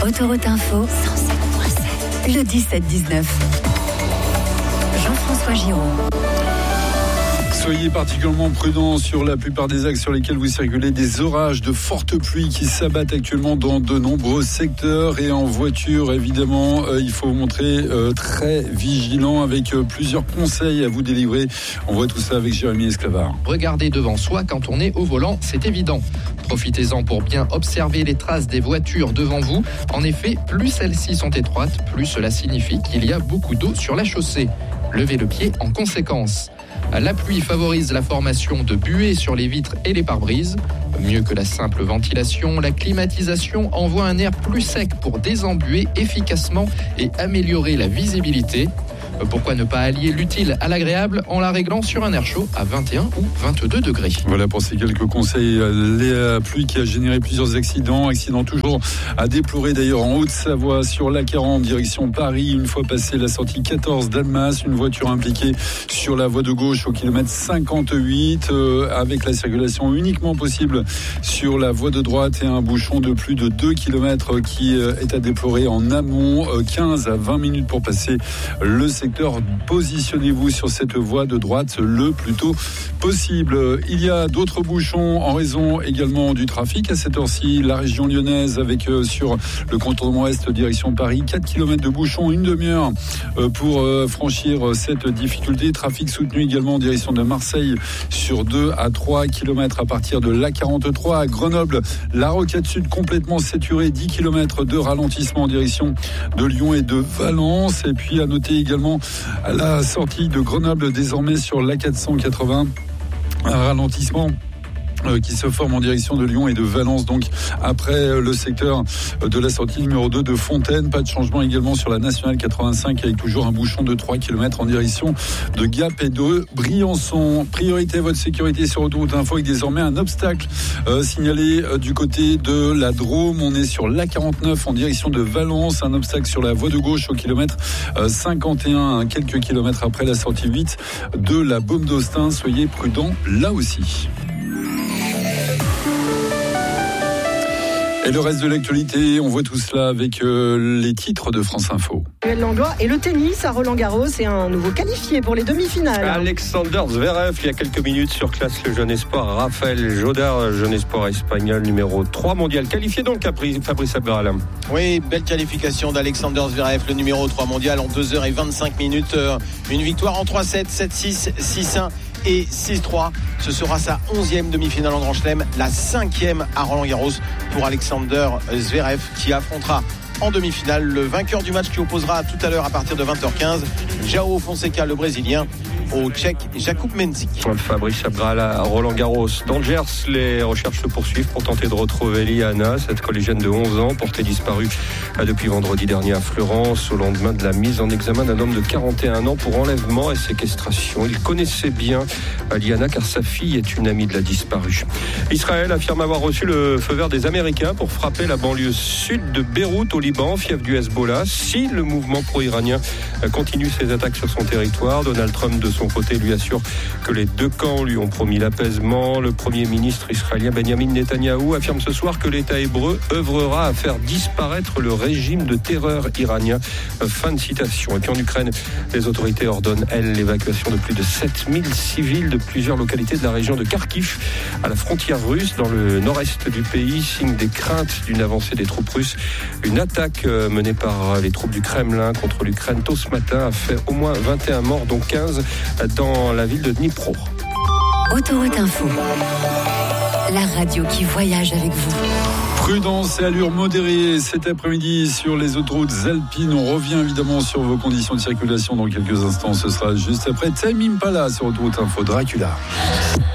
Autoroute Info, 107.7. Le 17-19. Jean-François Giraud. Soyez particulièrement prudents sur la plupart des axes sur lesquels vous circulez. Des orages, de fortes pluies qui s'abattent actuellement dans de nombreux secteurs. Et en voiture, évidemment, il faut vous montrer très vigilant avec plusieurs conseils à vous délivrer. On voit tout ça avec Jérémy Esclavard. Regardez devant soi quand on est au volant, c'est évident. Profitez-en pour bien observer les traces des voitures devant vous. En effet, plus celles-ci sont étroites, plus cela signifie qu'il y a beaucoup d'eau sur la chaussée. Levez le pied en conséquence. La pluie favorise la formation de buées sur les vitres et les pare-brises. Mieux que la simple ventilation, la climatisation envoie un air plus sec pour désembuer efficacement et améliorer la visibilité. Pourquoi ne pas allier l'utile à l'agréable en la réglant sur un air chaud à 21 ou 22 degrés. Voilà pour ces quelques conseils. La pluie qui a généré plusieurs accidents toujours à déplorer d'ailleurs en Haute-Savoie sur l'A40 direction Paris. Une fois passé la sortie 14 d'Almas, une voiture impliquée sur la voie de gauche au kilomètre 58 avec la circulation uniquement possible sur la voie de droite et un bouchon de plus de 2 km qui est à déplorer en amont. 15 à 20 minutes pour passer le secteur. Positionnez-vous sur cette voie de droite le plus tôt possible. Il y a d'autres bouchons en raison également du trafic à cette heure-ci. La région lyonnaise avec sur le contournement est direction Paris, 4 km de bouchons, une demi-heure pour franchir cette difficulté. Trafic soutenu également en direction de Marseille sur 2 à 3 km à partir de l'A43 à Grenoble. La Rocade Sud complètement saturée, 10 km de ralentissement en direction de Lyon et de Valence. Et puis à noter également à la sortie de Grenoble désormais sur l'A480 un ralentissement qui se forme en direction de Lyon et de Valence, donc après le secteur de la sortie numéro 2 de Fontaine. Pas de changement également sur la nationale 85 avec toujours un bouchon de 3 km en direction de Gap et de Briançon. Priorité à votre sécurité sur Autoroute Info avec désormais un obstacle signalé du côté de la Drôme. On est sur l'A49 en direction de Valence, un obstacle sur la voie de gauche au kilomètre 51, quelques kilomètres après la sortie 8 de la Baume d'Austin. Soyez prudents là aussi. Et le reste de l'actualité, on voit tout cela avec les titres de France Info. Langlois et le tennis à Roland-Garros et un nouveau qualifié pour les demi-finales. Alexander Zverev, il y a quelques minutes, surclasse le jeune espoir Rafael Jodar, jeune espoir espagnol numéro 3 mondial. Qualifié donc, Fabrice Abgral. Oui, belle qualification d'Alexander Zverev, le numéro 3 mondial en 2h25. Une victoire en 3-7, 7-6, 6-1. Et 6-3, ce sera sa 11e demi-finale en Grand Chelem, la 5e à Roland-Garros pour Alexander Zverev qui affrontera en demi-finale le vainqueur du match qui opposera tout à l'heure à partir de 20h15 João Fonseca, le Brésilien, au Tchèque Jakub Mensik. Fabrice Abgral à Roland-Garros. Dans le Gers, les recherches se poursuivent pour tenter de retrouver Liana, cette collégienne de 11 ans, portée disparue depuis vendredi dernier à Fleurance, au lendemain de la mise en examen d'un homme de 41 ans pour enlèvement et séquestration. Il connaissait bien Liana car sa fille est une amie de la disparue. Israël affirme avoir reçu le feu vert des Américains pour frapper la banlieue sud de Beyrouth au Liban, fief du Hezbollah. Si le mouvement pro-iranien continue ses attaques sur son territoire, Donald Trump de son côté lui assure que les deux camps lui ont promis l'apaisement. Le Premier ministre israélien Benjamin Netanyahou affirme ce soir que l'État hébreu œuvrera à faire disparaître le régime de terreur iranien. Fin de citation. Et puis en Ukraine, les autorités ordonnent, elles, l'évacuation de plus de 7000 civils de plusieurs localités de la région de Kharkiv à la frontière russe dans le nord-est du pays, signe des craintes d'une avancée des troupes russes. Une attaque menée par les troupes du Kremlin contre l'Ukraine tôt ce matin a fait au moins 21 morts, dont 15 dans la ville de Dnipro. Autoroute Info, la radio qui voyage avec vous. Prudence et allure modérée cet après-midi sur les autoroutes alpines. On revient évidemment sur vos conditions de circulation dans quelques instants. Ce sera juste après Tame Impala sur Autoroute Info. Dracula.